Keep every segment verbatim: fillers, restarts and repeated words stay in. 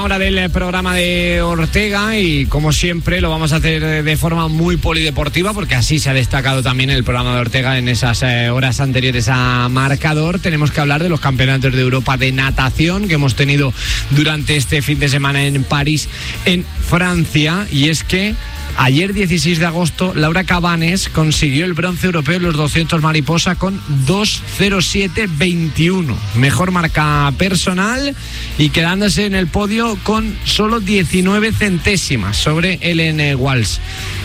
última hora del programa de Ortega y como siempre lo vamos a hacer de forma muy polideportiva porque así se ha destacado también el programa de Ortega en esas eh, horas anteriores a Marcador. Tenemos que hablar de los campeonatos de Europa de natación que hemos tenido durante este fin de semana en París, en Francia, y es que ayer, dieciséis de agosto, Laura Cabanes consiguió el bronce europeo en los doscientos mariposa con dos cero siete veintiuno. Mejor marca personal y quedándose en el podio con solo diecinueve centésimas sobre Ellen Walsh.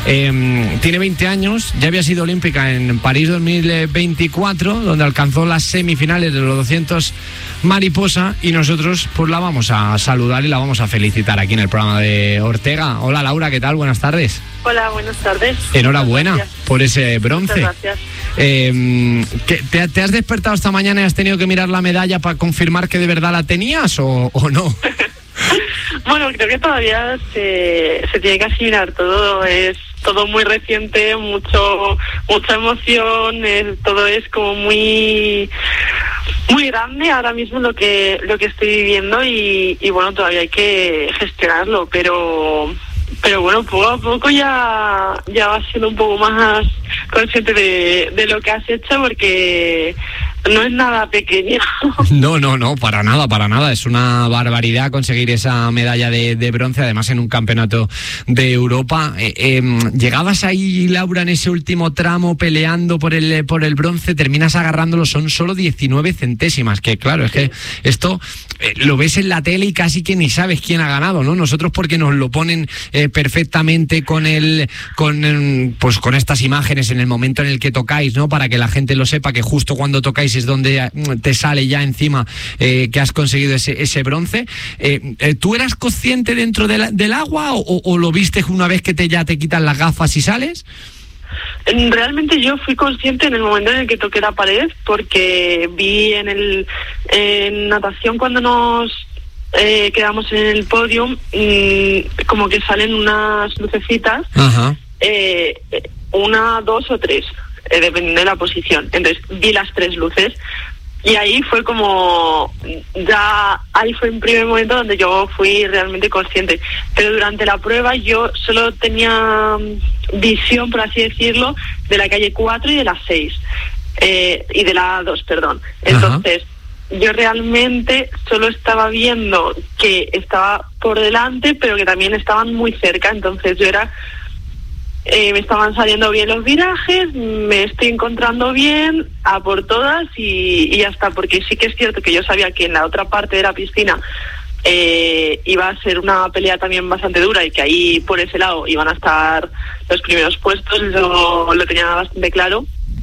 Eh, tiene veinte años, ya había sido olímpica en París dos mil veinticuatro, donde alcanzó las semifinales de los doscientos mariposa, y nosotros pues la vamos a saludar y la vamos a felicitar aquí en el programa de Ortega. Hola Laura, ¿qué tal? Buenas tardes. Hola, buenas tardes. Enhorabuena por ese bronce. Muchas gracias. Eh, te, ¿Te has despertado esta mañana y has tenido que mirar la medalla para confirmar que de verdad la tenías o, o no? Bueno, creo que todavía se, se tiene que asimilar todo, es todo muy reciente, mucho mucha emoción, es, todo es como muy muy grande ahora mismo lo que lo que estoy viviendo y, y bueno, todavía hay que gestionarlo, pero pero bueno, poco a poco ya ya vas siendo un poco más consciente de, de lo que has hecho, porque no es nada pequeño. No, no, no, para nada, para nada. Es una barbaridad conseguir esa medalla de, de bronce, además en un campeonato de Europa. Eh, eh, llegabas ahí, Laura, en ese último tramo peleando por el por el bronce, terminas agarrándolo, son solo diecinueve centésimas, que claro, es que esto eh, lo ves en la tele y casi que ni sabes quién ha ganado, ¿no? Nosotros porque nos lo ponen eh, perfectamente con el con pues con estas imágenes en el momento en el que tocáis, ¿no? Para que la gente lo sepa, que justo cuando tocáis es donde te sale ya encima eh, que has conseguido ese, ese bronce. Eh, eh, ¿Tú eras consciente dentro de la, del agua o, o lo viste una vez que te ya te quitan las gafas y sales? Realmente yo fui consciente en el momento en el que toqué la pared, porque vi en el en natación cuando nos eh, quedamos en el podio, mmm, como que salen unas lucecitas. Ajá. Eh, una, dos o tres, eh, dependiendo de la posición. Entonces vi las tres luces y ahí fue como ya ahí fue un primer momento donde yo fui realmente consciente, pero durante la prueba yo solo tenía visión, por así decirlo, de la calle cuatro y de la seis, eh, y de la dos, perdón. Entonces Ajá. yo realmente solo estaba viendo que estaba por delante, pero que también estaban muy cerca. Entonces yo era Eh, me estaban saliendo bien los virajes, me estoy encontrando bien, a por todas y, y ya está, porque sí que es cierto que yo sabía que en la otra parte de la piscina eh, iba a ser una pelea también bastante dura y que ahí por ese lado iban a estar los primeros puestos, eso lo tenía bastante claro.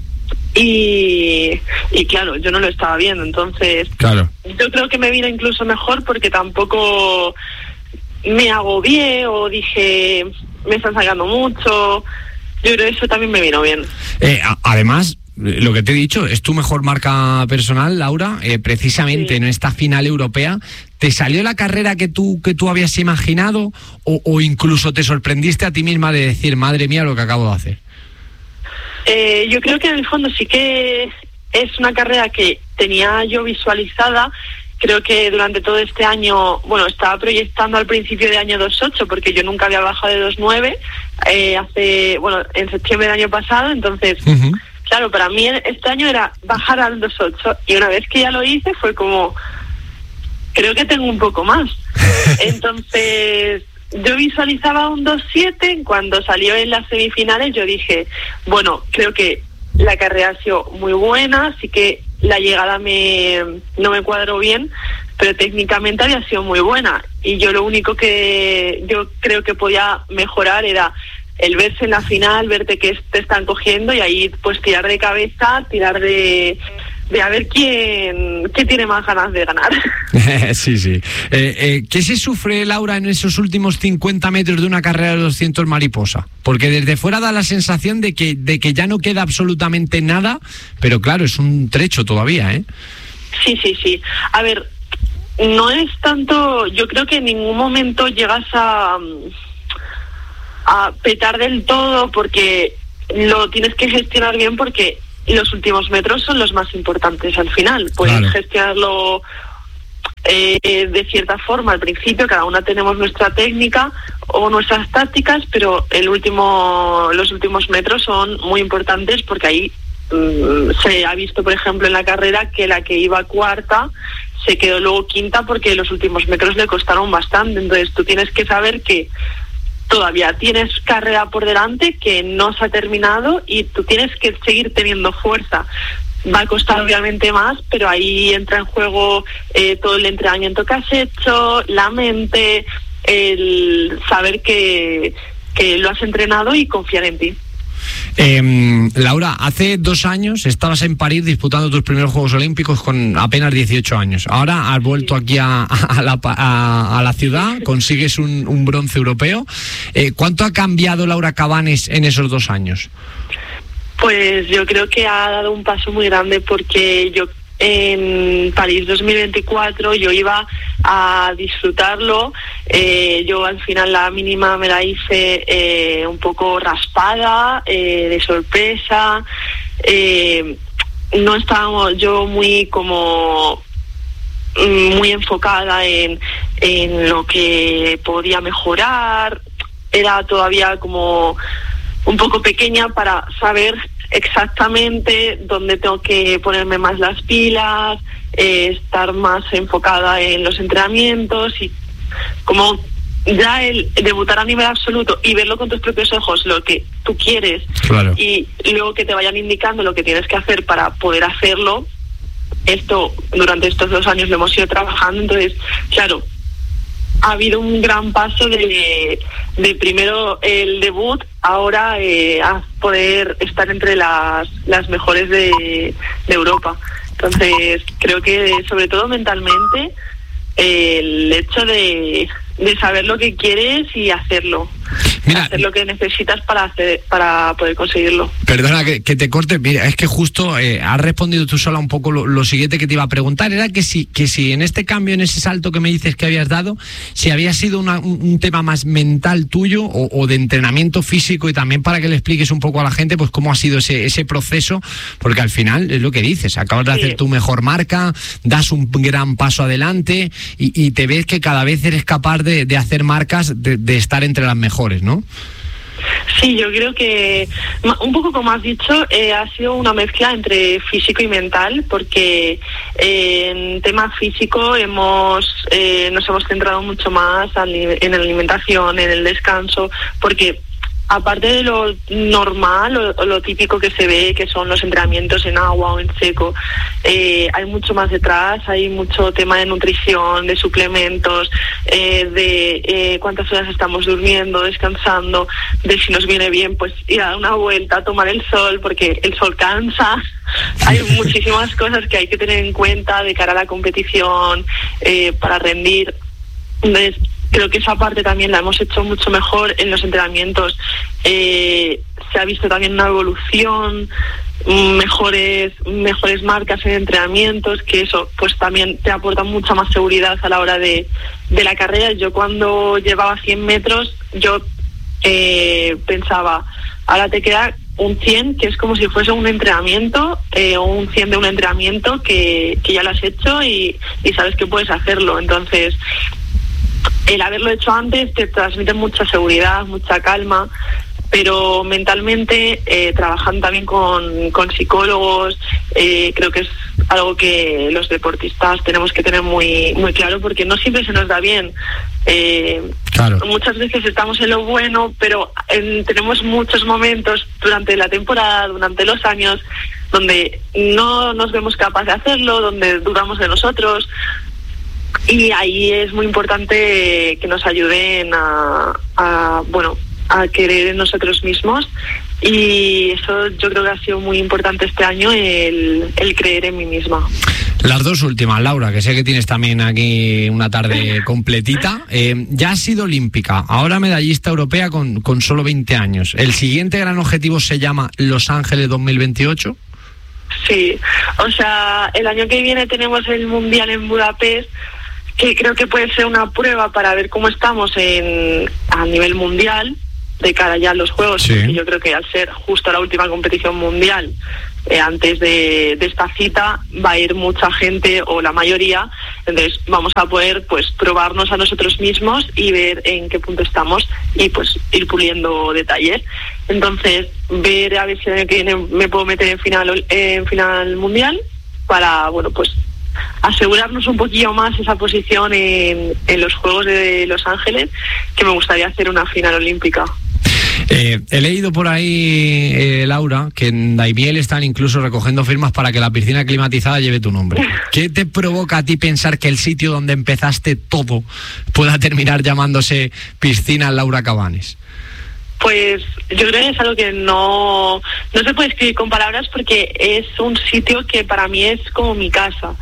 Y, y claro, yo no lo estaba viendo, entonces claro. Yo creo que me vino incluso mejor porque tampoco me agobié o dije me están sacando mucho. Yo creo que eso también me vino bien. Eh, además, lo que te he dicho, es tu mejor marca personal, Laura, eh, precisamente sí. En esta final europea. ¿Te salió la carrera que tú que tú habías imaginado o, o incluso te sorprendiste a ti misma de decir, madre mía, lo que acabo de hacer? Eh, yo creo que en el fondo sí que es una carrera que tenía yo visualizada. Creo que durante todo este año, bueno, estaba proyectando al principio de año dos ocho, porque yo nunca había bajado de dos nueve, eh, hace, bueno, en septiembre del año pasado. Entonces, uh-huh. claro, para mí este año era bajar al dos ocho, y una vez que ya lo hice fue como, creo que tengo un poco más. Entonces yo visualizaba un dos siete. Cuando salió en las semifinales yo dije, bueno, creo que la carrera ha sido muy buena, así que la llegada me no me cuadró bien, pero técnicamente había sido muy buena, y yo lo único que yo creo que podía mejorar era el verse en la final, verte que te están cogiendo y ahí pues tirar de cabeza, tirar de de a ver quién, quién tiene más ganas de ganar. Sí, sí. Eh, eh, ¿Qué se sufre, Laura, en esos últimos cincuenta metros de una carrera de doscientos mariposa? Porque desde fuera da la sensación de que, de que ya no queda absolutamente nada, pero claro, es un trecho todavía, ¿eh? Sí, sí, sí. A ver, no es tanto, yo creo que en ningún momento llegas a, a petar del todo, porque lo tienes que gestionar bien, porque los últimos metros son los más importantes al final. Puedes claro. gestionarlo eh, de cierta forma al principio, cada una tenemos nuestra técnica o nuestras tácticas, pero el último, los últimos metros son muy importantes porque ahí mmm, se ha visto, por ejemplo, en la carrera que la que iba cuarta se quedó luego quinta porque los últimos metros le costaron bastante. Entonces tú tienes que saber que todavía tienes carrera por delante, que no se ha terminado y tú tienes que seguir teniendo fuerza. Va a costar obviamente más, pero ahí entra en juego eh, todo el entrenamiento que has hecho, la mente, el saber que, que lo has entrenado y confiar en ti. Eh, Laura, hace dos años estabas en París disputando tus primeros Juegos Olímpicos con apenas dieciocho años. Ahora has vuelto aquí a, a, la, a, a la ciudad, consigues un, un bronce europeo. Eh, ¿Cuánto ha cambiado Laura Cabanes en esos dos años? Pues yo creo que ha dado un paso muy grande porque yo en París dos mil veinticuatro yo iba a disfrutarlo. Eh, yo al final la mínima me la hice eh, un poco raspada, eh, de sorpresa. Eh, no estaba yo muy como muy enfocada en, en lo que podía mejorar. Era todavía como un poco pequeña para saber exactamente dónde tengo que ponerme más las pilas, eh, estar más enfocada en los entrenamientos y como ya el debutar a nivel absoluto y verlo con tus propios ojos, lo que tú quieres, claro. Y luego que te vayan indicando lo que tienes que hacer para poder hacerlo. Esto durante estos dos años lo hemos ido trabajando, entonces, claro, ha habido un gran paso de, de primero el debut, ahora eh, a poder estar entre las, las mejores de, de Europa. Entonces, creo que sobre todo mentalmente, eh, el hecho de, de saber lo que quieres y hacerlo. Mira, hacer lo que necesitas para hacer, para poder conseguirlo. Perdona que, que te corte, mira, es que justo eh, has respondido tú sola un poco lo, lo siguiente que te iba a preguntar, era que si, que si en este cambio, en ese salto que me dices que habías dado, si había sido una, un, un tema más mental tuyo o, o de entrenamiento físico, y también para que le expliques un poco a la gente pues cómo ha sido ese, ese proceso, porque al final es lo que dices, acabas de sí. hacer tu mejor marca, das un gran paso adelante y, y te ves que cada vez eres capaz de, de hacer marcas, de, de estar entre las mejores, ¿no? Sí, yo creo que un poco como has dicho, eh, ha sido una mezcla entre físico y mental, porque eh, en tema físico hemos eh, nos hemos centrado mucho más en la alimentación, en el descanso, porque aparte de lo normal o lo típico que se ve, que son los entrenamientos en agua o en seco, eh, hay mucho más detrás, hay mucho tema de nutrición, de suplementos, eh, de eh, cuántas horas estamos durmiendo, descansando, de si nos viene bien pues ir a dar una vuelta, a tomar el sol, porque el sol cansa. Hay muchísimas cosas que hay que tener en cuenta de cara a la competición, eh, para rendir. Entonces, creo que esa parte también la hemos hecho mucho mejor en los entrenamientos. Eh, se ha visto también una evolución, mejores mejores marcas en entrenamientos, que eso pues también te aporta mucha más seguridad a la hora de, de la carrera. Yo cuando llevaba cien metros, yo eh, pensaba, ahora te queda un cien, que es como si fuese un entrenamiento, eh, o un cien de un entrenamiento que, que ya lo has hecho y, y sabes que puedes hacerlo. Entonces, el haberlo hecho antes te transmite mucha seguridad, mucha calma, pero mentalmente, eh, trabajando también con, con psicólogos, eh, creo que es algo que los deportistas tenemos que tener muy muy claro, porque no siempre se nos da bien. Eh, claro. Muchas veces estamos en lo bueno, pero en, tenemos muchos momentos durante la temporada, durante los años, donde no nos vemos capaces de hacerlo, donde dudamos de nosotros. Y ahí es muy importante que nos ayuden a, a bueno, a querer en nosotros mismos, y eso yo creo que ha sido muy importante este año, el, el creer en mí misma. Las dos últimas, Laura, que sé que tienes también aquí una tarde completita. Eh, ya has sido olímpica, ahora medallista europea con, con solo veinte años. ¿El siguiente gran objetivo se llama Los Ángeles dos mil veintiocho? Sí, o sea, el año que viene tenemos el Mundial en Budapest, que creo que puede ser una prueba para ver cómo estamos en a nivel mundial de cara ya a los Juegos. Sí. Porque yo creo que al ser justo la última competición mundial, eh, antes de, de esta cita va a ir mucha gente o la mayoría, entonces vamos a poder pues probarnos a nosotros mismos y ver en qué punto estamos y pues ir puliendo detalles. Entonces ver a ver si el año que viene me puedo meter en final en final mundial para, bueno, pues asegurarnos un poquillo más esa posición en, en los Juegos de Los Ángeles, que me gustaría hacer una final olímpica. Eh, he leído por ahí, eh, Laura, que en Daimiel están incluso recogiendo firmas para que la piscina climatizada lleve tu nombre. ¿Qué te provoca a ti pensar que el sitio donde empezaste todo pueda terminar llamándose Piscina Laura Cabanes? Pues yo creo que es algo que no, no se puede escribir con palabras, porque es un sitio que para mí es como mi casa.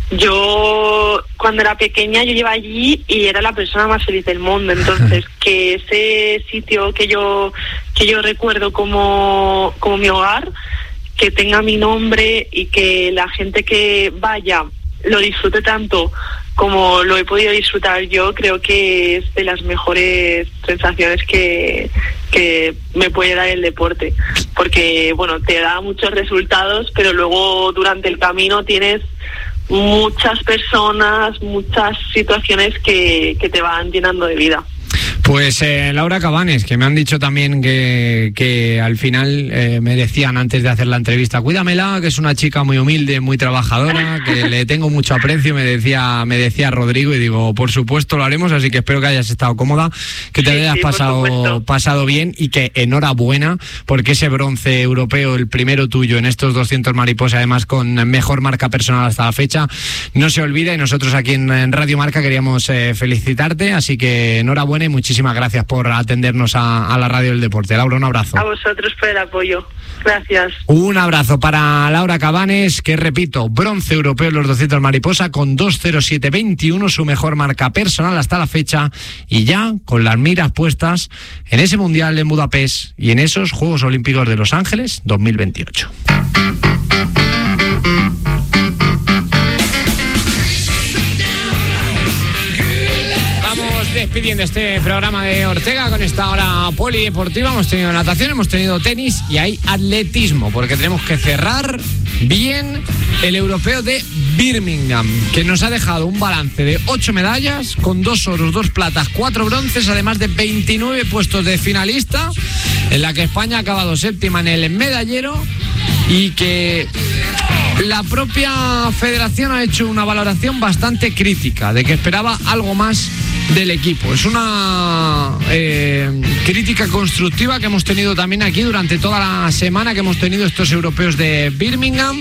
Yo cuando era pequeña yo iba allí y era la persona más feliz del mundo, entonces que ese sitio que yo que yo recuerdo como, como mi hogar, que tenga mi nombre y que la gente que vaya lo disfrute tanto como lo he podido disfrutar yo, creo que es de las mejores sensaciones que, que me puede dar el deporte, porque bueno, te da muchos resultados, pero luego durante el camino tienes muchas personas, muchas situaciones que, que te van llenando de vida. Pues eh, Laura Cabanes, que me han dicho también que, que al final eh, me decían antes de hacer la entrevista, cuídamela, que es una chica muy humilde, muy trabajadora, que le tengo mucho aprecio, me decía me decía Rodrigo, y digo, por supuesto lo haremos, así que espero que hayas estado cómoda, que te sí, hayas sí, pasado, pasado bien, y que enhorabuena, porque ese bronce europeo, el primero tuyo en estos doscientos mariposa, además con mejor marca personal hasta la fecha, no se olvida, y nosotros aquí en, en Radio Marca queríamos eh, felicitarte, así que enhorabuena y muchísimas gracias por atendernos a, a la radio del deporte. Laura, un abrazo. A vosotros por el apoyo. Gracias. Un abrazo para Laura Cabanes, que repito, bronce europeo en los doscientos mariposa con dos cero siete veintiuno, su mejor marca personal hasta la fecha, y ya con las miras puestas en ese Mundial en Budapest y en esos Juegos Olímpicos de Los Ángeles dos mil veintiocho. Despidiendo este programa de Ortega con esta hora polideportiva. Hemos tenido natación, hemos tenido tenis y hay atletismo, porque tenemos que cerrar bien el europeo de Birmingham, que nos ha dejado un balance de ocho medallas, con dos oros, dos platas, cuatro bronces, además de veintinueve puestos de finalista, en la que España ha acabado séptima en el medallero, y que la propia federación ha hecho una valoración bastante crítica, de que esperaba algo más del equipo. Es una eh, crítica constructiva que hemos tenido también aquí durante toda la semana que hemos tenido estos europeos de Birmingham.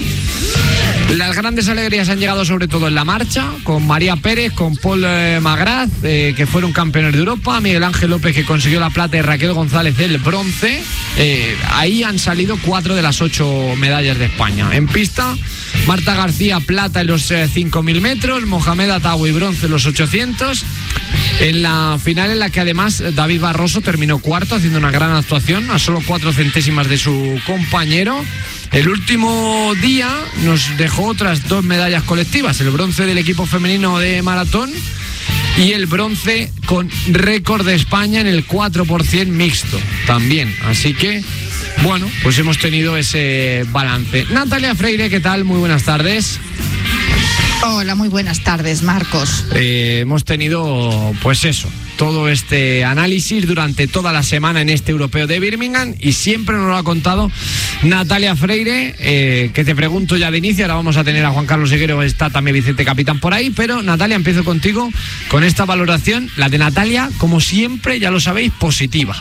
Las grandes alegrías han llegado sobre todo en la marcha, con María Pérez, con Paul eh, Magraz, eh, que fueron campeones de Europa, Miguel Ángel López, que consiguió la plata, y Raquel González el bronce. Eh, ahí han salido cuatro de las ocho medallas de España. En pista, Marta García, plata en los eh, cinco mil metros, Mohamed Atawi, bronce en los ochocientos. En la final, en la que además David Barroso terminó cuarto, haciendo una gran actuación, a solo cuatro centésimas de su compañero. El último día nos dejó otras dos medallas colectivas, el bronce del equipo femenino de maratón y el bronce con récord de España en el cuatro por ciento mixto también. Así que, bueno, pues hemos tenido ese balance. Natalia Freire, ¿qué tal? Muy buenas tardes. Hola, muy buenas tardes, Marcos. Eh, hemos tenido, pues eso, todo este análisis durante toda la semana en este europeo de Birmingham, y siempre nos lo ha contado Natalia Freire, eh, que te pregunto ya de inicio. Ahora vamos a tener a Juan Carlos Higuero, está también Vicente Capitán por ahí, pero Natalia, empiezo contigo con esta valoración, la de Natalia, como siempre, ya lo sabéis, positiva.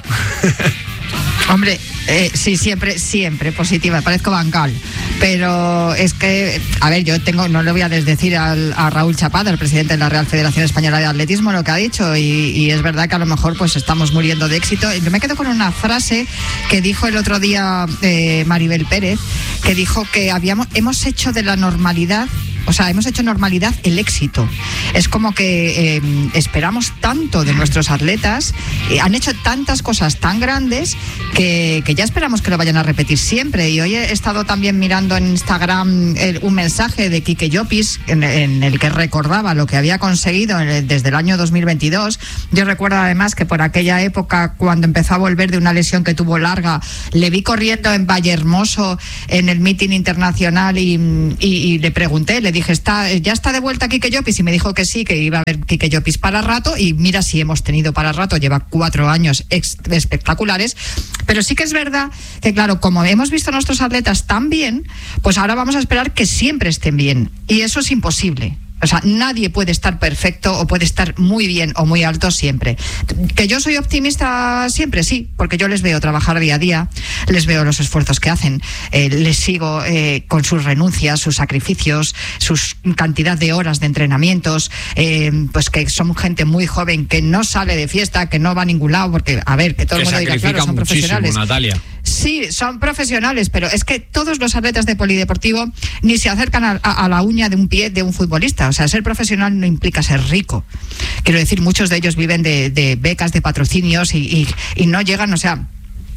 Hombre, eh, sí, siempre, siempre positiva, parezco bancal, pero es que, a ver, yo tengo, no le voy a desdecir al, a Raúl Chapada, el presidente de la Real Federación Española de Atletismo, lo que ha dicho, y, y es verdad que a lo mejor pues estamos muriendo de éxito. Yo me quedo con una frase que dijo el otro día eh, Maribel Pérez, que dijo que habíamos, hemos hecho de la normalidad o sea, hemos hecho normalidad el éxito. Es como que eh, esperamos tanto de nuestros atletas, eh, han hecho tantas cosas tan grandes que, que ya esperamos que lo vayan a repetir siempre. Y hoy he estado también mirando en Instagram el, un mensaje de Quique Llopis en, en el que recordaba lo que había conseguido en el, desde el año dos mil veintidós. Yo recuerdo además que por aquella época, cuando empezó a volver de una lesión que tuvo larga, le vi corriendo en Vallehermoso en el meeting internacional y, y, y le pregunté, le dije, ¿Está, ¿ya está de vuelta Quique Llopis? Y me dijo que sí, que iba a haber Quique Llopis para rato, y mira si hemos tenido para rato, lleva cuatro años ex- espectaculares, pero sí que es verdad que, claro, como hemos visto a nuestros atletas tan bien, pues ahora vamos a esperar que siempre estén bien, y eso es imposible. O sea, nadie puede estar perfecto o puede estar muy bien o muy alto siempre. ¿Que yo soy optimista siempre? Sí, porque yo les veo trabajar día a día, les veo los esfuerzos que hacen, eh, les sigo eh, con sus renuncias, sus sacrificios, sus cantidad de horas de entrenamientos, eh, pues que son gente muy joven que no sale de fiesta, que no va a ningún lado, porque, a ver, que todo el mundo diga, claro, son profesionales. Natalia. Sí, son profesionales, pero es que todos los atletas de polideportivo ni se acercan a, a, a la uña de un pie de un futbolista. O sea, ser profesional no implica ser rico. Quiero decir, muchos de ellos viven de, de becas, de patrocinios y, y, y no llegan, o sea...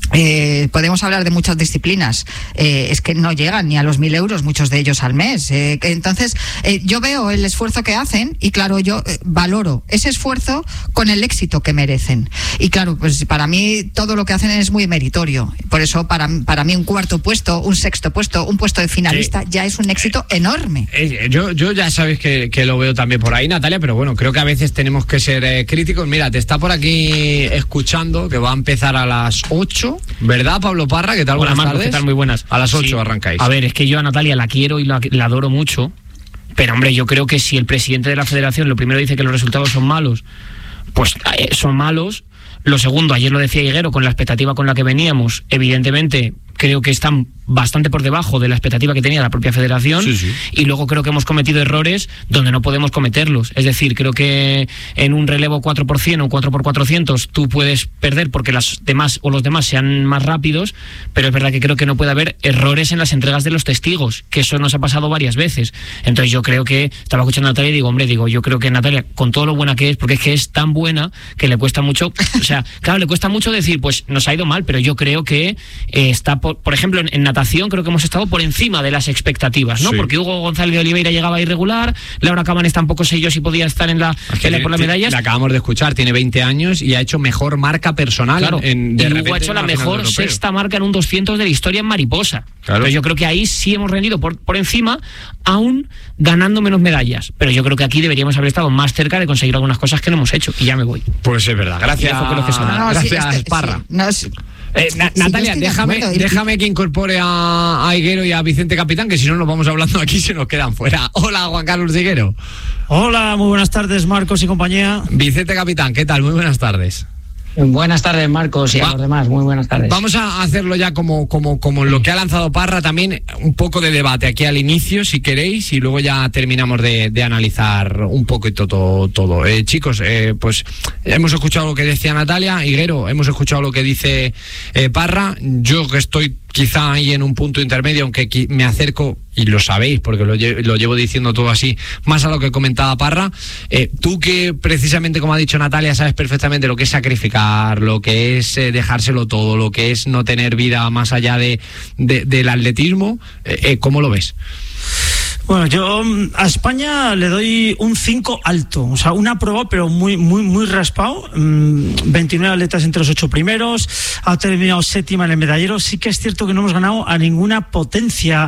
Eh, podemos hablar de muchas disciplinas, eh, es que no llegan ni a los mil euros muchos de ellos al mes, eh, entonces eh, yo veo el esfuerzo que hacen y claro, yo eh, valoro ese esfuerzo con el éxito que merecen, y claro, pues para mí todo lo que hacen es muy meritorio, por eso para, para mí un cuarto puesto, un sexto puesto, un puesto de finalista, sí, ya es un éxito enorme. Eh, yo, yo ya sabes que, que lo veo también por ahí, Natalia, pero bueno, creo que a veces tenemos que ser eh, críticos. Mira, te está por aquí escuchando, que va a empezar a las ocho, ¿verdad, Pablo Parra? ¿Qué tal? Hola, buenas Marcos, tardes. ¿qué tal? Muy buenas. A las ocho sí. arrancáis. A ver, es que yo a Natalia la quiero y la, la adoro mucho, pero hombre, yo creo que si el presidente de la federación lo primero dice que los resultados son malos, pues eh, son malos. Lo segundo, ayer lo decía Higuero, con la expectativa con la que veníamos, evidentemente creo que están bastante por debajo de la expectativa que tenía la propia federación, sí, sí. Y luego creo que hemos cometido errores donde no podemos cometerlos. Es decir, creo que en un relevo cuatro por cien o cuatro por cuatrocientos tú puedes perder porque las demás o los demás sean más rápidos, pero es verdad que creo que no puede haber errores en las entregas de los testigos, que eso nos ha pasado varias veces. Entonces yo creo que, estaba escuchando a Natalia y digo, hombre, digo, yo creo que Natalia, con todo lo buena que es, porque es que es tan buena que le cuesta mucho, o sea, claro, le cuesta mucho decir, pues nos ha ido mal, pero yo creo que eh, está, por, por ejemplo, en, en natación creo que hemos estado por encima de las expectativas, ¿no? Sí. Porque Hugo González de Oliveira llegaba irregular, Laura Cabanes tampoco sé yo si podía estar en la pelea por las medallas. La acabamos de escuchar, tiene veinte años y ha hecho mejor marca personal. Claro, en, de y repente Hugo ha hecho la mejor sexta marca en un doscientos de la historia en mariposa. Claro. Pero yo creo que ahí sí hemos rendido por, por encima, aún ganando menos medallas. Pero yo creo que aquí deberíamos haber estado más cerca de conseguir algunas cosas que no hemos hecho. Y ya me voy. Pues es verdad. Gracias, no, no, gracias sí, este, Parra. Sí, no, sí. Eh, na, sí, Natalia, de déjame, acuerdo, déjame que incorpore a, a Higuero y a Vicente Capitán, que si no nos vamos hablando aquí se nos quedan fuera. Hola, Juan Carlos Higuero. Hola, muy buenas tardes, Marcos y compañía. Vicente Capitán, ¿qué tal? Muy buenas tardes. Buenas tardes, Marcos, y Va, a los demás, muy buenas tardes. Vamos a hacerlo ya como, como, como lo que ha lanzado Parra, también un poco de debate aquí al inicio, si queréis, y luego ya terminamos de, de analizar un poquito todo. todo. Eh, chicos, eh, pues hemos escuchado lo que decía Natalia, Higuero, hemos escuchado lo que dice eh, Parra. Yo que estoy quizá ahí en un punto intermedio, aunque me acerco, y lo sabéis porque lo, lle lo llevo diciendo todo así, más a lo que comentaba Parra. Eh, tú que precisamente, como ha dicho Natalia, sabes perfectamente lo que es sacrificar, lo que es eh, dejárselo todo, lo que es no tener vida más allá de, de del atletismo, eh, eh, ¿cómo lo ves? Bueno, yo a España le doy un cinco alto, o sea, una prueba pero muy muy muy raspado, veintinueve atletas entre los ocho primeros, ha terminado séptima en el medallero. Sí que es cierto que no hemos ganado a ninguna potencia,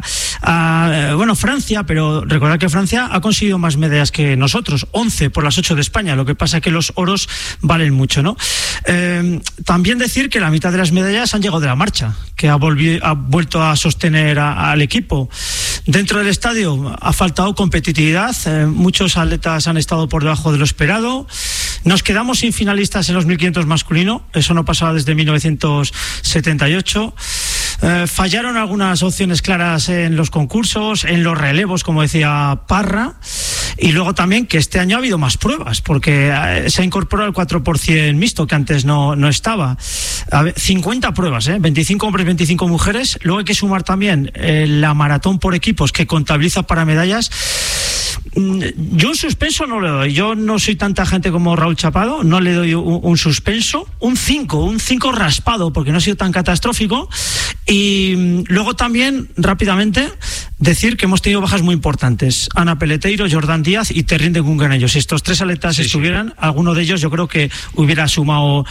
a, bueno, Francia, pero recordad que Francia ha conseguido más medallas que nosotros, once por las ocho de España, lo que pasa es que los oros valen mucho, ¿no? Eh, también decir que la mitad de las medallas han llegado de la marcha, que ha, ha vuelto a sostener a, al equipo. Dentro del estadio ha faltado competitividad, eh, muchos atletas han estado por debajo de lo esperado. Nos quedamos sin finalistas en los mil quinientos masculino, eso no pasaba desde mil novecientos setenta y ocho. Eh, fallaron algunas opciones claras en los concursos, en los relevos, como decía Parra, y luego también que este año ha habido más pruebas, porque eh, se ha incorporado el cuatro por cien mixto, que antes no, no estaba. A ver, cincuenta pruebas, ¿eh? veinticinco hombres, veinticinco mujeres. Luego hay que sumar también eh, la maratón por equipos, que contabiliza para medallas. Yo un suspenso no le doy. Yo no soy tanta gente como Raúl Chapado, no le doy un, un suspenso. Un cinco, un cinco raspado, porque no ha sido tan catastrófico. Y luego también, rápidamente, decir que hemos tenido bajas muy importantes. Ana Peleteiro, Jordan Díaz y Terrín de Gunganello. Si estos tres atletas sí, estuvieran, sí. alguno de ellos yo creo que hubiera sumado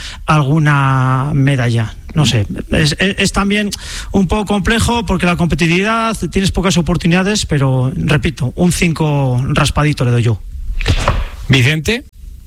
alguna medalla. No sé, es, es, es también un poco complejo porque la competitividad, tienes pocas oportunidades, pero repito, un cinco raspadito le doy yo. Vicente.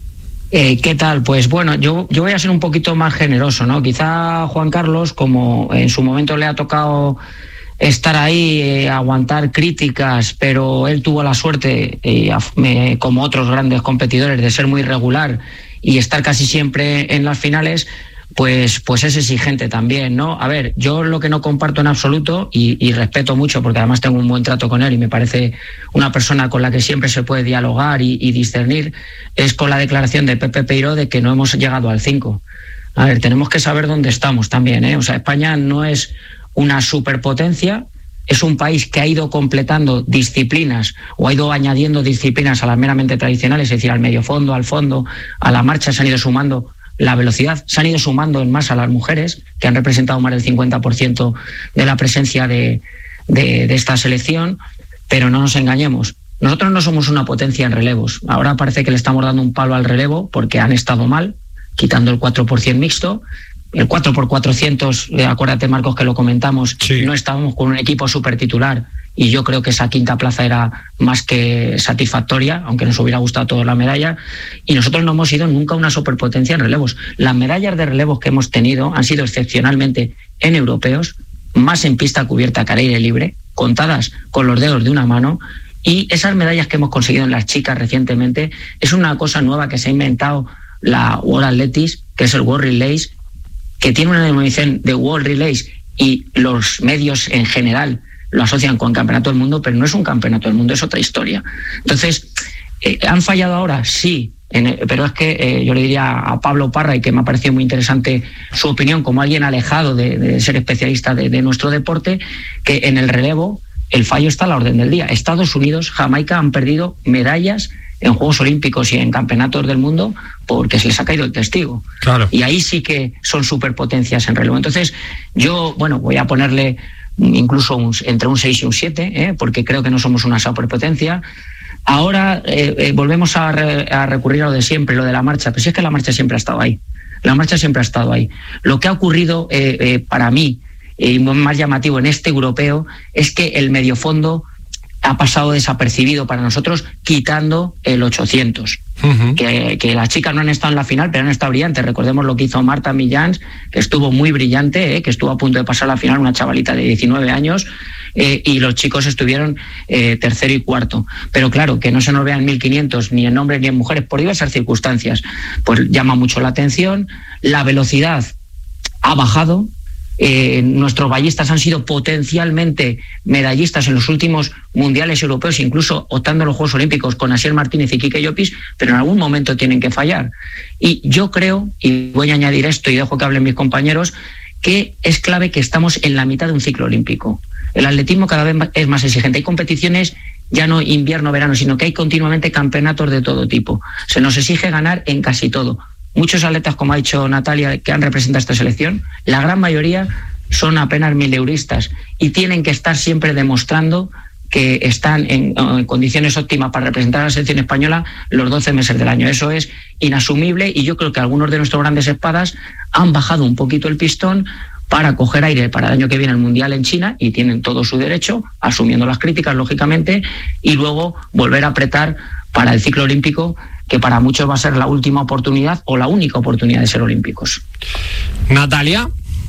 Eh, ¿Qué tal? Pues bueno, yo, yo voy a ser un poquito más generoso, ¿no? Quizá Juan Carlos, como en su momento le ha tocado estar ahí, eh, aguantar críticas, pero él tuvo la suerte, eh, me, como otros grandes competidores, de ser muy regular y estar casi siempre en las finales. Pues, pues es exigente también, ¿no? A ver, yo lo que no comparto en absoluto, y, y respeto mucho, porque además tengo un buen trato con él y me parece una persona con la que siempre se puede dialogar y, y discernir, es con la declaración de Pepe Peiró de que no hemos llegado al cinco. A ver, tenemos que saber dónde estamos también, ¿eh? O sea, España no es una superpotencia, es un país que ha ido completando disciplinas o ha ido añadiendo disciplinas a las meramente tradicionales, es decir, al medio fondo, al fondo, a la marcha se han ido sumando la velocidad, se han ido sumando en masa las mujeres, que han representado más del cincuenta por ciento de la presencia de, de, de esta selección, pero no nos engañemos. Nosotros no somos una potencia en relevos. Ahora parece que le estamos dando un palo al relevo porque han estado mal, quitando el cuatro por ciento mixto. El cuatro por cuatrocientos, eh, acuérdate, Marcos, que lo comentamos, sí. No estábamos con un equipo súper titular y yo creo que esa quinta plaza era más que satisfactoria, aunque nos hubiera gustado toda la medalla, y nosotros no hemos sido nunca una superpotencia en relevos. Las medallas de relevos que hemos tenido han sido excepcionalmente en europeos, más en pista cubierta que al aire libre, contadas con los dedos de una mano, y esas medallas que hemos conseguido en las chicas recientemente es una cosa nueva que se ha inventado la World Athletics, que es el World Relays, que tiene una denominación de World Relays y los medios en general lo asocian con Campeonato del Mundo, pero no es un Campeonato del Mundo, es otra historia. Entonces, eh, ¿han fallado ahora? Sí, en el, pero es que eh, yo le diría a Pablo Parra, y que me ha parecido muy interesante su opinión como alguien alejado de, de ser especialista de, de nuestro deporte, que en el relevo el fallo está a la orden del día. Estados Unidos, Jamaica han perdido medallas en Juegos Olímpicos y en Campeonatos del Mundo porque se les ha caído el testigo. Claro. Y ahí sí que son superpotencias en relevo. Entonces, yo, bueno, voy a ponerle incluso un, entre un seis y un siete, ¿eh? Porque creo que no somos una superpotencia. Ahora eh, eh, volvemos a, re, a recurrir a lo de siempre, lo de la marcha, pero si es que la marcha siempre ha estado ahí. La marcha siempre ha estado ahí. Lo que ha ocurrido eh, eh, para mí, y eh, más llamativo en este europeo, es que el mediofondo ha pasado desapercibido para nosotros, quitando el ochocientos. Uh-huh. Que, que las chicas no han estado en la final, pero han estado brillantes. Recordemos lo que hizo Marta Millán, que estuvo muy brillante, eh, que estuvo a punto de pasar a la final, una chavalita de diecinueve años, eh, y los chicos estuvieron eh, tercero y cuarto. Pero claro, que no se nos vean mil quinientos ni en hombres ni en mujeres por diversas circunstancias, pues llama mucho la atención. La velocidad ha bajado. Eh, nuestros ballistas han sido potencialmente medallistas en los últimos mundiales europeos, incluso optando a los Juegos Olímpicos con Asier Martínez y Quique Llopis, pero en algún momento tienen que fallar. Y yo creo, y voy a añadir esto y dejo que hablen mis compañeros, que es clave que estamos en la mitad de un ciclo olímpico. El atletismo cada vez es más exigente. Hay competiciones ya no invierno-verano, sino que hay continuamente campeonatos de todo tipo. Se nos exige ganar en casi todo. Muchos atletas, como ha dicho Natalia, que han representado esta selección, la gran mayoría son apenas mileuristas y tienen que estar siempre demostrando que están en, en condiciones óptimas para representar a la selección española los doce meses del año. Eso es inasumible y yo creo que algunos de nuestros grandes espadas han bajado un poquito el pistón para coger aire para el año que viene el Mundial en China, y tienen todo su derecho, asumiendo las críticas, lógicamente, y luego volver a apretar para el ciclo olímpico, que para muchos va a ser la última oportunidad o la única oportunidad de ser olímpicos. Natalia.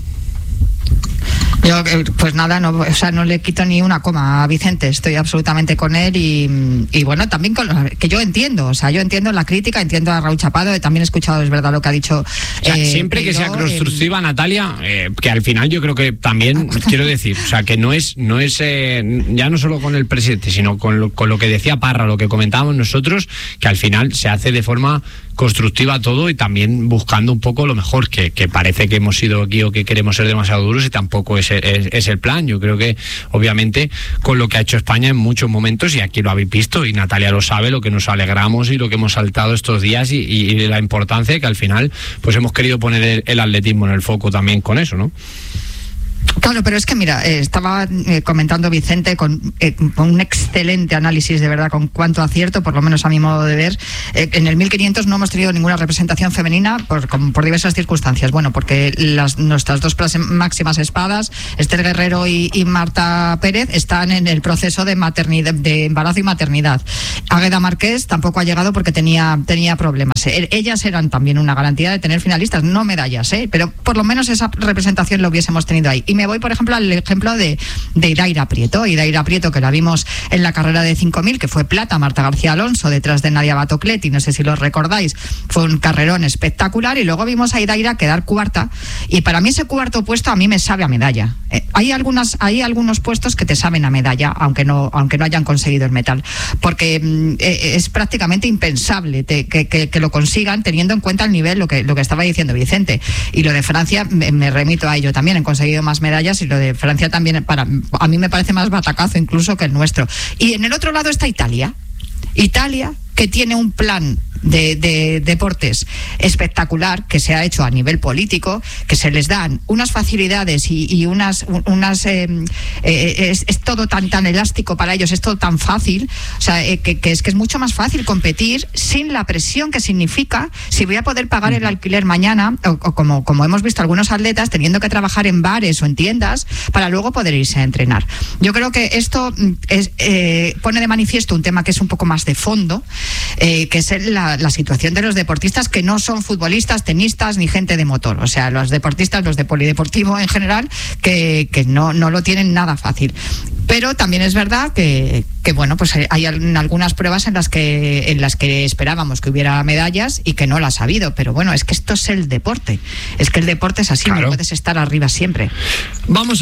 Yo, pues nada, no, o sea, no le quito ni una coma a Vicente, estoy absolutamente con él y, y bueno, también con, que yo entiendo, o sea, yo entiendo la crítica, entiendo a Raúl Chapado, también he escuchado, es verdad, lo que ha dicho. O sea, eh, siempre pero, que sea constructiva, eh, Natalia, eh, que al final yo creo que también, ah, quiero decir, o sea, que no es, no es eh, ya no solo con el presidente, sino con lo, con lo que decía Parra, lo que comentábamos nosotros, que al final se hace de forma constructiva todo y también buscando un poco lo mejor, que, que parece que hemos sido aquí o que queremos ser demasiado duros y tampoco es es, es el plan. Yo creo que, obviamente, con lo que ha hecho España en muchos momentos, y aquí lo habéis visto, y Natalia lo sabe, lo que nos alegramos y lo que hemos saltado estos días, y, y, y la importancia que al final pues hemos querido poner el, el atletismo en el foco también con eso, ¿no? Claro, pero es que mira, eh, estaba eh, comentando Vicente con, eh, con un excelente análisis, de verdad, con cuánto acierto, por lo menos a mi modo de ver. Eh, en el mil quinientos no hemos tenido ninguna representación femenina por, con, por diversas circunstancias. Bueno, porque las, nuestras dos máximas espadas, Esther Guerrero y, y Marta Pérez, están en el proceso de maternidad, de embarazo y maternidad. Águeda Márquez tampoco ha llegado porque tenía, tenía problemas. Eh, ellas eran también una garantía de tener finalistas, no medallas, ¿eh? Pero por lo menos esa representación lo hubiésemos tenido ahí. Y me voy, por ejemplo, al ejemplo de, de Idaira Prieto. Idaira Prieto, que la vimos en la carrera de cinco mil, que fue plata, Marta García Alonso, detrás de Nadia Batocletti, no sé si lo recordáis, fue un carrerón espectacular, y luego vimos a Idaira quedar cuarta, y para mí ese cuarto puesto a mí me sabe a medalla. Eh, hay algunas, hay algunos puestos que te saben a medalla, aunque no, aunque no hayan conseguido el metal, porque eh, es prácticamente impensable te, que, que, que lo consigan, teniendo en cuenta el nivel, lo que, lo que estaba diciendo Vicente. Y lo de Francia, me, me remito a ello también, han conseguido más medallas, y lo de Francia también, para a mí me parece más batacazo incluso que el nuestro. Y en el otro lado está Italia. Italia, que tiene un plan de, de deportes espectacular, que se ha hecho a nivel político, que se les dan unas facilidades y, y unas, unas eh, eh, es, es todo tan tan elástico para ellos, es todo tan fácil, o sea, eh, que, que es que es mucho más fácil competir sin la presión que significa si voy a poder pagar el alquiler mañana, o, o como, como hemos visto algunos atletas teniendo que trabajar en bares o en tiendas para luego poder irse a entrenar. Yo creo que esto es, eh, pone de manifiesto un tema que es un poco más de fondo, eh, que es la, la situación de los deportistas que no son futbolistas, tenistas ni gente de motor. O sea, los deportistas, los de polideportivo en general, que, que no, no lo tienen nada fácil. Pero también es verdad que, que bueno, pues hay algunas pruebas en las que en las que esperábamos que hubiera medallas y que no las ha habido. Pero bueno, es que esto es el deporte. Es que el deporte es así, claro. No puedes estar arriba siempre. Vamos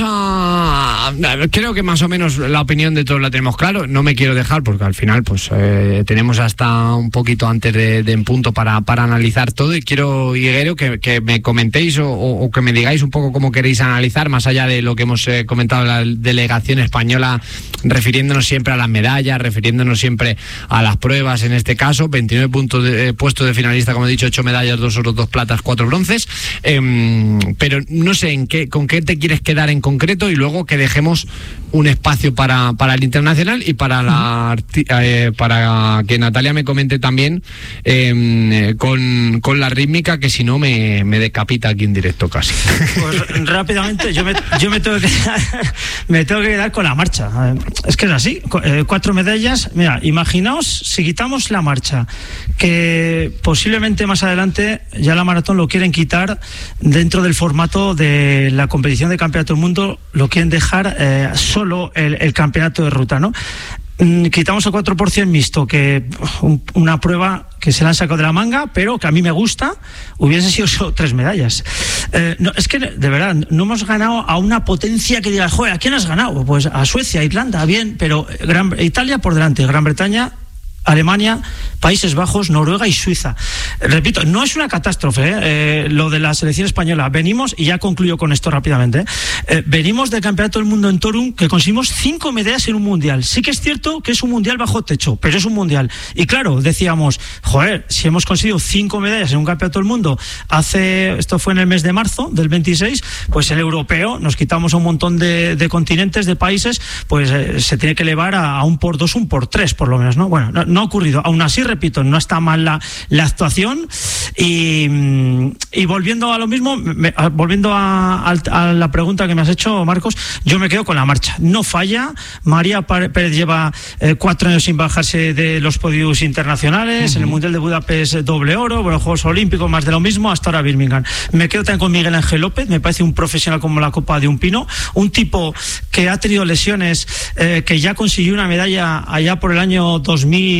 a... Creo que más o menos la opinión de todos la tenemos claro. No me quiero dejar porque al final pues eh, tenemos hasta un poquito antes de, de en punto para, para analizar todo, y quiero, Higuero, que, que me comentéis o, o que me digáis un poco cómo queréis analizar, más allá de lo que hemos eh, comentado la delegación española, refiriéndonos siempre a las medallas, refiriéndonos siempre a las pruebas, en este caso, veintinueve puntos de, eh, puestos de finalista, como he dicho, ocho medallas, dos oros, dos platas, cuatro bronces, eh, pero no sé en qué, con qué te quieres quedar en concreto, y luego que dejemos un espacio para, para el internacional y para la eh, para que Natalia me comente también eh, con, con la rítmica, que si no me, me decapita aquí en directo casi. Pues rápidamente yo me, yo me tengo que quedar, me tengo que quedar con la marcha. Es que es así, cuatro medallas. Mira, imaginaos si quitamos la marcha, que posiblemente más adelante ya la maratón lo quieren quitar dentro del formato de la competición de campeonato del mundo, lo quieren dejar eh, solo el, el campeonato de ruta, ¿no? Quitamos el cuatro por ciento mixto, que un, una prueba que se la han sacado de la manga, pero que a mí me gusta, hubiese sido solo tres medallas. Eh, no, es que, de verdad, no hemos ganado a una potencia que diga, joder, ¿a quién has ganado? Pues a Suecia, Irlanda, bien, pero Gran, Italia por delante, Gran Bretaña, Alemania, Países Bajos, Noruega y Suiza. Repito, no es una catástrofe ¿eh? Eh, lo de la selección española. Venimos, y ya concluyo con esto rápidamente, ¿eh? Eh, venimos del Campeonato del Mundo en Torum, que conseguimos cinco medallas en un mundial. Sí que es cierto que es un mundial bajo techo, pero es un mundial. Y claro, decíamos, joder, si hemos conseguido cinco medallas en un Campeonato del Mundo hace, esto fue en el mes de marzo del veintiséis, pues el europeo, nos quitamos a un montón de, de continentes, de países, pues eh, se tiene que elevar a, a un por dos, un por tres, por lo menos, ¿no? Bueno, no, no ha ocurrido. Aún así, repito, no está mal la, la actuación, y, y volviendo a lo mismo, me, a, volviendo a, a, a la pregunta que me has hecho, Marcos, yo me quedo con la marcha. No falla. María Pérez lleva eh, cuatro años sin bajarse de los podios internacionales, uh-huh. En el Mundial de Budapest doble oro, bueno, Juegos Olímpicos más de lo mismo, hasta ahora Birmingham. Me quedo también con Miguel Ángel López, me parece un profesional como la copa de un pino, un tipo que ha tenido lesiones, eh, que ya consiguió una medalla allá por el año dos mil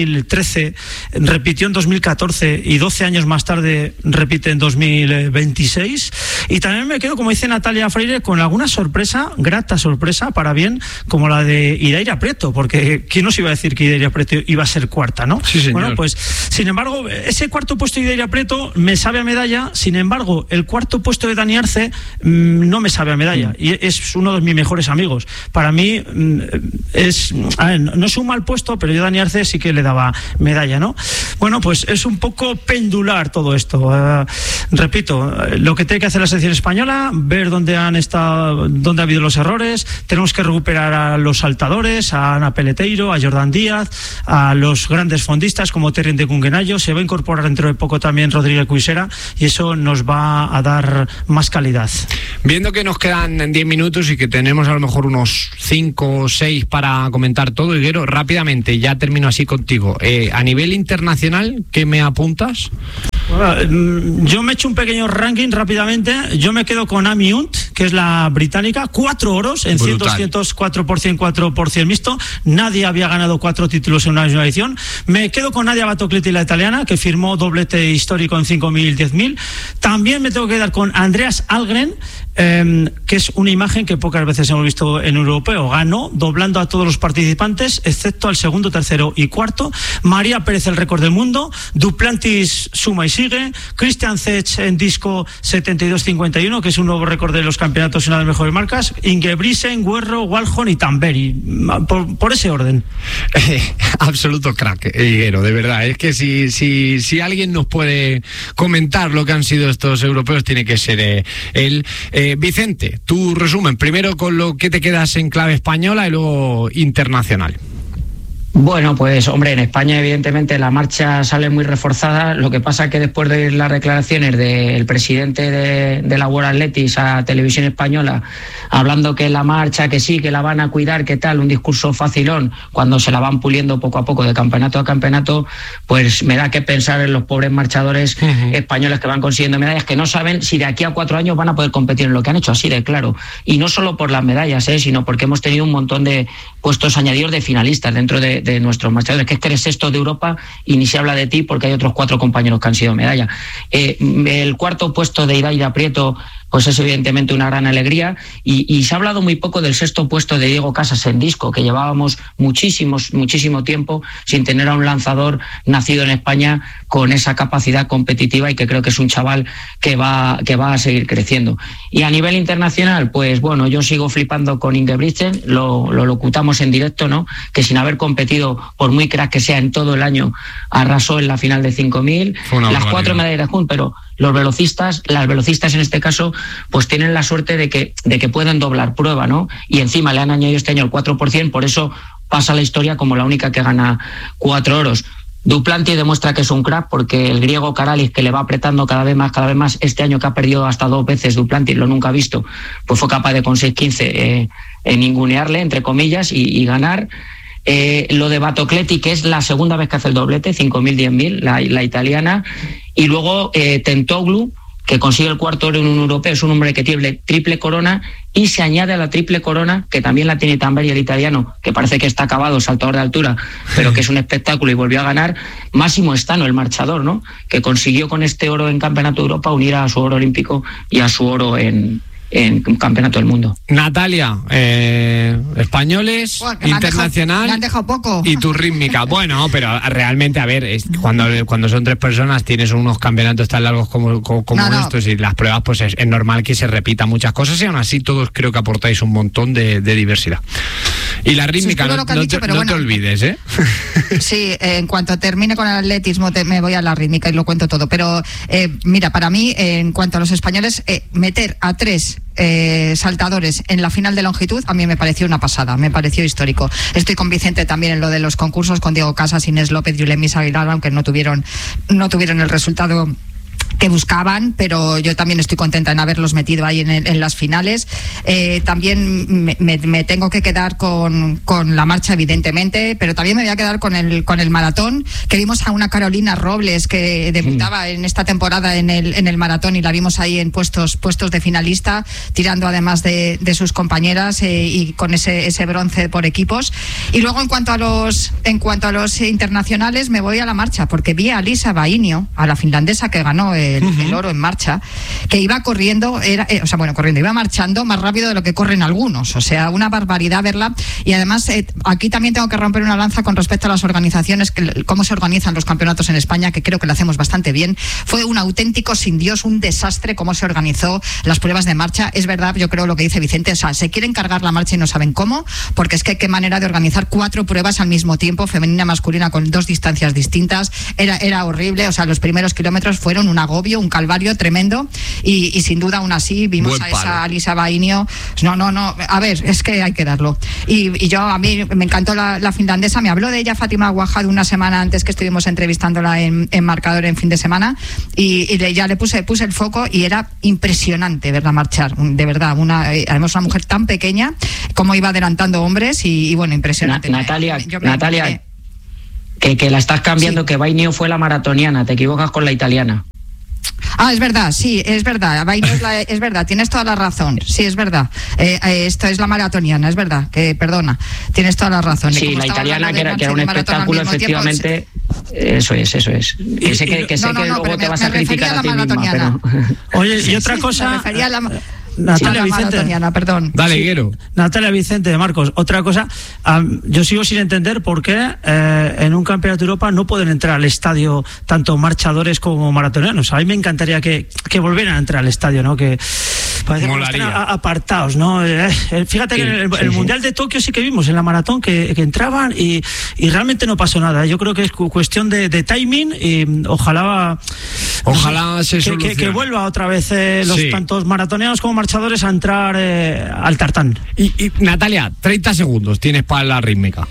mil trece, repitió en dos mil catorce y doce años más tarde repite en dos mil veintiséis. Y también me quedo, como dice Natalia Freire, con alguna sorpresa, grata sorpresa para bien, como la de Idaira Prieto, porque ¿quién nos iba a decir que Idaira Prieto iba a ser cuarta, no? Sí, señor. Bueno, pues sin embargo, ese cuarto puesto de Idaira Prieto me sabe a medalla. Sin embargo, el cuarto puesto de Dani Arce mmm, no me sabe a medalla, mm. y es uno de mis mejores amigos. Para mí mmm, es, a ver, no es un mal puesto, pero yo a Dani Arce sí que le daba medalla, ¿no? Bueno, pues es un poco pendular todo esto. Uh, repito, lo que tiene que hacer la selección española, ver dónde han estado, dónde ha habido los errores. Tenemos que recuperar a los saltadores, a Ana Peleteiro, a Jordan Díaz, a los grandes fondistas como Terry de Cunguenayo. Se va a incorporar dentro de poco también Rodríguez Cuisera, y eso nos va a dar más calidad. Viendo que nos quedan diez minutos y que tenemos a lo mejor unos cinco o seis para comentar todo, Higuero, rápidamente, ya termino así contigo. Eh, a nivel internacional, ¿qué me apuntas? Bueno, yo me echo un pequeño ranking rápidamente. Yo me quedo con Amy Hunt, que es la británica, cuatro oros en cien, doscientos, cuatro por cien, cuatro por cien mixto. Nadie había ganado cuatro títulos en una misma edición. Me quedo con Nadia Battocletti, la italiana, que firmó doblete histórico en cinco mil, diez mil. También me tengo que quedar con Andreas Algren, eh, que es una imagen que pocas veces hemos visto en europeo. Ganó doblando a todos los participantes, excepto al segundo, tercero y cuarto. María Pérez, el récord del mundo. Duplantis suma y sigue. Christian Zech en disco setenta y dos cincuenta y uno, que es un nuevo récord de los campeonatos, una de las mejores marcas. Ingebrigtsen, Guerro, Walhon y Tamberi. Por, por ese orden. Eh, absoluto crack, Higuero, de verdad. Es que si, si, si alguien nos puede comentar lo que han sido estos europeos, tiene que ser eh, él. Eh, Vicente, tu resumen, primero con lo que te quedas en clave española y luego internacional. Bueno, pues hombre, en España evidentemente la marcha sale muy reforzada. Lo que pasa que después de las declaraciones del presidente de, de la World Athletics a Televisión Española, hablando que la marcha, que sí, que la van a cuidar, que tal, un discurso facilón, cuando se la van puliendo poco a poco de campeonato a campeonato, pues me da que pensar en los pobres marchadores uh-huh. españoles que van consiguiendo medallas, que no saben si de aquí a cuatro años van a poder competir en lo que han hecho, así de claro. Y no solo por las medallas, ¿eh? sino porque hemos tenido un montón de puestos añadidos de finalistas dentro de de nuestros marchadores, que es que eres sexto de Europa y ni se habla de ti porque hay otros cuatro compañeros que han sido medalla. Eh, el cuarto puesto de Idaira Prieto pues es evidentemente una gran alegría, y, y se ha hablado muy poco del sexto puesto de Diego Casas en disco, que llevábamos muchísimos, muchísimo tiempo sin tener a un lanzador nacido en España con esa capacidad competitiva, y que creo que es un chaval que va, que va a seguir creciendo. Y a nivel internacional, pues bueno, yo sigo flipando con Ingebrigtsen, lo, lo locutamos en directo, ¿no? Que sin haber competido, por muy crack que sea en todo el año, arrasó en la final de cinco mil, las cuatro medallas de Jun, pero los velocistas, las velocistas en este caso, pues tienen la suerte de que, de que pueden doblar prueba, ¿no? Y encima le han añadido este año el cuatro por ciento, por eso pasa la historia como la única que gana cuatro oros. Duplantis demuestra que es un crack, porque el griego Karalis, que le va apretando cada vez más, cada vez más, este año que ha perdido hasta dos veces Duplantis, lo nunca ha visto, pues fue capaz de con seis quince eh, eh, ningunearle, entre comillas, y, y ganar. Eh, lo de Battocletti, que es la segunda vez que hace el doblete, cinco mil, diez mil, la, la italiana, y luego eh, Tentoglou, que consigue el cuarto oro en un europeo, es un hombre que tiene triple corona, y se añade a la triple corona, que también la tiene Tamberi, el italiano, que parece que está acabado, saltador de altura, pero que es un espectáculo y volvió a ganar, Máximo Estano, el marchador, ¿no? Que consiguió con este oro en Campeonato de Europa unir a su oro olímpico y a su oro en... en un campeonato del mundo. Natalia, eh, españoles, bueno, internacional, me han dejado poco. Y tu rítmica. Bueno, pero realmente, a ver, es, cuando, cuando son tres personas tienes unos campeonatos tan largos como, como, como no, estos, no. Y las pruebas, pues es, es normal que se repitan muchas cosas, y aún así todos creo que aportáis un montón de, de diversidad. Y la rítmica, no, no, dicho, te, no bueno, te olvides, ¿eh? Sí, eh, en cuanto termine con el atletismo te, me voy a la rítmica y lo cuento todo. Pero eh, mira, para mí, eh, en cuanto a los españoles, eh, meter a tres Eh, saltadores en la final de longitud a mí me pareció una pasada, me pareció histórico. Estoy con Vicente también en lo de los concursos, con Diego Casas, Inés López, Yulemis Aguilar, aunque no tuvieron no tuvieron el resultado que buscaban, pero yo también estoy contenta en haberlos metido ahí en, en las finales. Eh, también me, me, me tengo que quedar con, con la marcha, evidentemente, pero también me voy a quedar con el, con el maratón, que vimos a una Carolina Robles que debutaba en esta temporada en el, en el maratón y la vimos ahí en puestos, puestos de finalista, tirando además de, de sus compañeras eh, y con ese, ese bronce por equipos. Y luego en cuanto a los, en cuanto a los internacionales, me voy a la marcha, porque vi a Lisa Bainio, a la finlandesa que ganó el El, uh-huh. el oro en marcha, que iba corriendo, era, eh, o sea, bueno, corriendo, iba marchando más rápido de lo que corren algunos, o sea, una barbaridad verla. Y además, eh, aquí también tengo que romper una lanza con respecto a las organizaciones, que, cómo se organizan los campeonatos en España, que creo que lo hacemos bastante bien. Fue un auténtico sin Dios, un desastre cómo se organizó las pruebas de marcha. Es verdad, yo creo lo que dice Vicente, o sea, se quieren cargar la marcha y no saben cómo, porque es que qué manera de organizar cuatro pruebas al mismo tiempo, femenina, masculina, con dos distancias distintas, era, era horrible. O sea, los primeros kilómetros fueron un agobio, un calvario tremendo, y, y sin duda aún así vimos Buen a esa palo. Lisa Bainio. No, no, no, a ver, es que hay que darlo. Y, y yo, a mí me encantó la, la finlandesa, me habló de ella Fátima Guajad una semana antes que estuvimos entrevistándola en, en Marcador en fin de semana, y, y le, ya le puse, puse el foco y era impresionante verla marchar, de verdad, una, además una mujer tan pequeña, cómo iba adelantando hombres y, y bueno, impresionante. Na, Natalia, me, me, Natalia me, que, que la estás cambiando, sí. Que Bainio fue la maratoniana, te equivocas con la italiana. Ah, es verdad, sí, es verdad. Es, la, es verdad, tienes toda la razón. Sí, es verdad. Eh, eh, esto es la maratoniana, es verdad. Que perdona, tienes toda la razón. Sí, la italiana, que era, que era un espectáculo, efectivamente. Tiempo, eso es, eso es. Que sé que, que, sé no, no, que no, luego te me, vas me a criticar a, a ti misma. Pero... Oye, y otra cosa. Me refería a la... Natalia sí, Vicente, perdón. Dale, Higuero. Natalia Vicente, Marcos, otra cosa, um, yo sigo sin entender por qué eh, en un campeonato de Europa no pueden entrar al estadio tanto marchadores como maratonianos. A mí me encantaría que, que volvieran a entrar al estadio, ¿no? Que parece que están a, apartados, ¿no? Eh, eh, fíjate sí, que en el, sí, el sí. Mundial de Tokio sí que vimos en la maratón que, que entraban y, y realmente no pasó nada. Yo creo que es cuestión de, de timing y ojalá ojalá no sé, se que, que, que vuelva otra vez eh, los sí. tantos maratonianos como marchadores a entrar eh, al tartán. Y, y Natalia, treinta segundos tienes para la rítmica.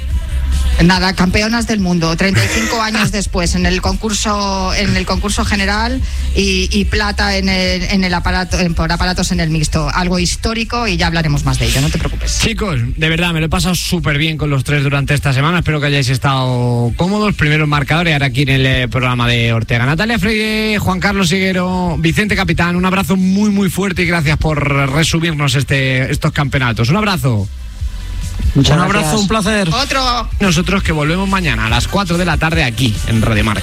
Nada, campeonas del mundo, treinta y cinco años después en el concurso en el concurso general y, y plata en el, en el aparato en, por aparatos en el mixto, algo histórico, y ya hablaremos más de ello, no te preocupes. Chicos, de verdad me lo he pasado súper bien con los tres durante esta semana, espero que hayáis estado cómodos, primero en Marcador y ahora aquí en el eh, programa de Ortega. Natalia Freire, Juan Carlos Higuero, Vicente Capitán, un abrazo muy muy fuerte y gracias por resumirnos este estos campeonatos. Un abrazo. Muchas un abrazo, gracias. Un placer. Otro. Nosotros que volvemos mañana a las cuatro de la tarde aquí en Radio Marca.